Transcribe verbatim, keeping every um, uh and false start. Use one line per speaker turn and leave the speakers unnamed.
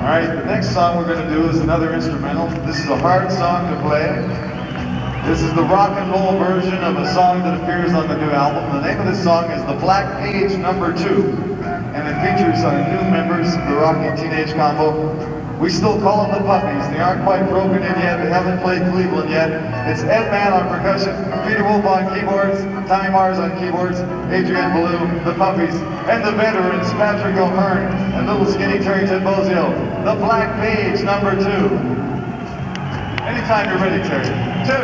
Alright, the next song we're going to do is another instrumental. This is a hard song to play. This is the rock and roll version of a song that appears on the new album. The name of this song is The Black Page Number Two, and it features uh, new members of the Rocky Teenage Combo. We still call them the Puppies. They aren't quite broken in yet. They haven't played Cleveland yet. It's Ed Mann on percussion, Peter Wolf on keyboards, Tommy Mars on keyboards, Adrian Ballou, the Puppies, and the veterans, Patrick O'Hearn and little skinny Terry Bozio. The Black Page Number Two. Anytime you're ready, Terry.